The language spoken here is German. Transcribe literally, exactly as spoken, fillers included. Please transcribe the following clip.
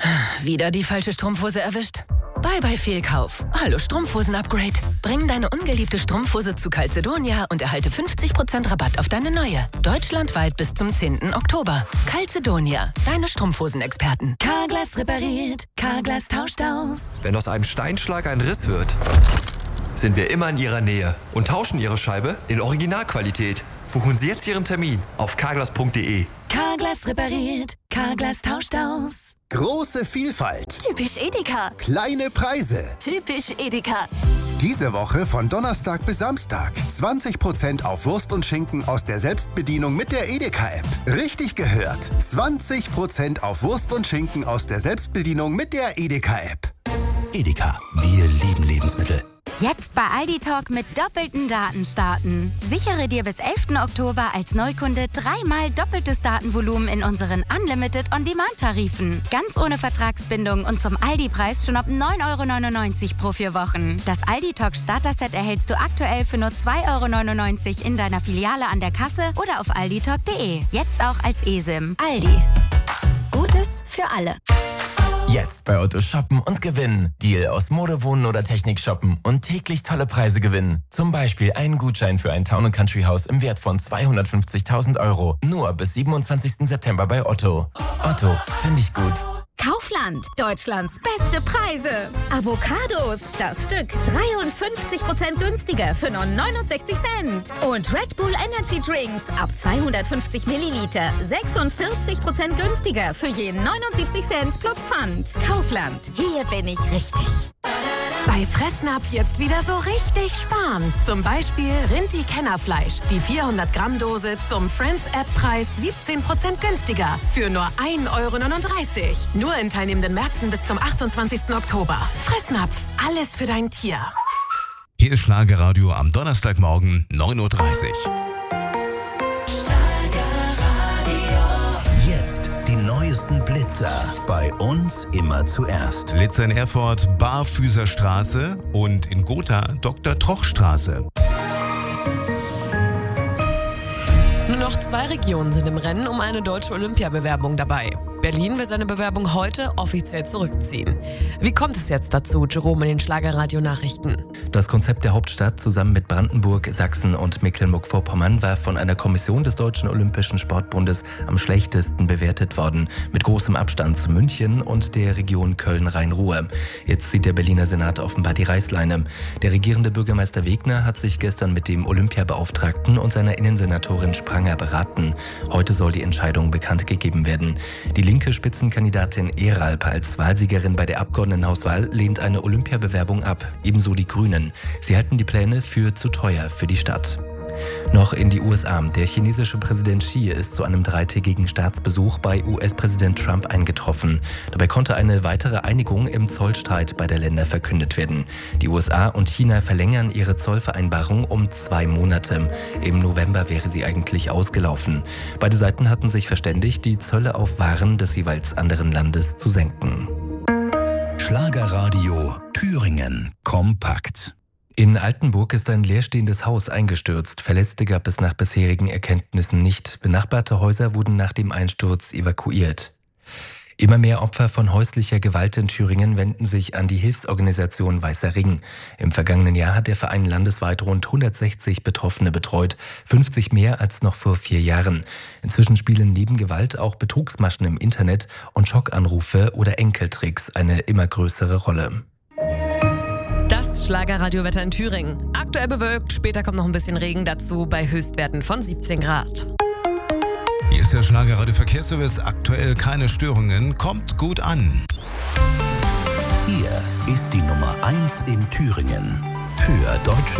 Wieder die falsche Strumpfhose erwischt? Bye bye Fehlkauf. Hallo Strumpfhosen-Upgrade. Bring deine ungeliebte Strumpfhose zu Calzedonia und erhalte fünfzig Prozent Rabatt auf deine neue. Deutschlandweit bis zum zehnten Oktober. Calzedonia, deine Strumpfhosenexperten. Carglass repariert, Carglass tauscht aus. Wenn aus einem Steinschlag ein Riss wird, sind wir immer in Ihrer Nähe und tauschen Ihre Scheibe in Originalqualität. Buchen Sie jetzt Ihren Termin auf carglass punkt de. Carglass repariert, Carglass tauscht aus. Große Vielfalt. Typisch Edeka. Kleine Preise. Typisch Edeka. Diese Woche von Donnerstag bis Samstag. zwanzig Prozent auf Wurst und Schinken aus der Selbstbedienung mit der Edeka-App. Richtig gehört. zwanzig Prozent auf Wurst und Schinken aus der Selbstbedienung mit der Edeka-App. Edeka, wir lieben Lebensmittel. Jetzt bei Aldi Talk mit doppelten Daten starten. Sichere dir bis elften Oktober als Neukunde dreimal doppeltes Datenvolumen in unseren Unlimited On-Demand-Tarifen. Ganz ohne Vertragsbindung und zum Aldi-Preis schon ab neun Euro neunundneunzig pro vier Wochen. Das Aldi Talk Starter-Set erhältst du aktuell für nur zwei Euro neunundneunzig in deiner Filiale an der Kasse oder auf aldi talk punkt de. Jetzt auch als eSIM. Aldi. Gutes für alle. Jetzt bei Otto shoppen und gewinnen. Deal aus Mode, Wohnen oder Technik shoppen und täglich tolle Preise gewinnen. Zum Beispiel einen Gutschein für ein Town and Country Haus im Wert von zweihundertfünfzigtausend Euro. Nur bis siebenundzwanzigsten September bei Otto. Otto, finde ich gut. Kaufland, Deutschlands beste Preise. Avocados, das Stück dreiundfünfzig Prozent günstiger für nur neunundsechzig Cent. Und Red Bull Energy Drinks ab zweihundertfünfzig Milliliter sechsundvierzig Prozent günstiger für je neunundsiebzig Cent plus Pfand. Kaufland, hier bin ich richtig. Bei Fressnapf jetzt wieder so richtig sparen. Zum Beispiel Rinti-Kennerfleisch. Die vierhundert Gramm Dose zum Friends-App-Preis siebzehn Prozent günstiger. Für nur ein Euro neununddreißig. Nur in teilnehmenden Märkten bis zum achtundzwanzigsten Oktober. Fressnapf, alles für dein Tier. Hier ist Schlagerradio am Donnerstagmorgen neun Uhr dreißig. Jetzt die neuesten Blitzer. Bei uns immer zuerst. Blitzer in Erfurt, Barfüßerstraße und in Gotha Doktor Troch-Straße. Nur noch zwei Regionen sind im Rennen um eine deutsche Olympiabewerbung dabei. Berlin will seine Bewerbung heute offiziell zurückziehen. Wie kommt es jetzt dazu, Jerome in den Schlagerradio-Nachrichten? Das Konzept der Hauptstadt zusammen mit Brandenburg, Sachsen und Mecklenburg-Vorpommern war von einer Kommission des Deutschen Olympischen Sportbundes am schlechtesten bewertet worden, mit großem Abstand zu München und der Region Köln-Rhein-Ruhr. Jetzt zieht der Berliner Senat offenbar die Reißleine. Der regierende Bürgermeister Wegner hat sich gestern mit dem Olympiabeauftragten und seiner Innensenatorin Spranger beraten. Heute soll die Entscheidung bekannt gegeben werden. Die linke Spitzenkandidatin Eralp als Wahlsiegerin bei der Abgeordnetenhauswahl lehnt eine Olympiabewerbung ab, ebenso die Grünen. Sie halten die Pläne für zu teuer für die Stadt. Noch in die U S A. Der chinesische Präsident Xi ist zu einem dreitägigen Staatsbesuch bei U S-Präsident Trump eingetroffen. Dabei konnte eine weitere Einigung im Zollstreit beider Länder verkündet werden. Die U S A und China verlängern ihre Zollvereinbarung um zwei Monate. Im November wäre sie eigentlich ausgelaufen. Beide Seiten hatten sich verständigt, die Zölle auf Waren des jeweils anderen Landes zu senken. Schlagerradio Thüringen kompakt. In Altenburg ist ein leerstehendes Haus eingestürzt. Verletzte gab es nach bisherigen Erkenntnissen nicht. Benachbarte Häuser wurden nach dem Einsturz evakuiert. Immer mehr Opfer von häuslicher Gewalt in Thüringen wenden sich an die Hilfsorganisation Weißer Ring. Im vergangenen Jahr hat der Verein landesweit rund hundertsechzig Betroffene betreut, fünfzig mehr als noch vor vier Jahren. Inzwischen spielen neben Gewalt auch Betrugsmaschen im Internet und Schockanrufe oder Enkeltricks eine immer größere Rolle. Das Schlagerradiowetter in Thüringen. Aktuell bewölkt, später kommt noch ein bisschen Regen dazu bei Höchstwerten von siebzehn Grad. Hier ist der Schlagerradio Verkehrsservice. Aktuell keine Störungen. Kommt gut an. Hier ist die Nummer eins in Thüringen. Für deutsche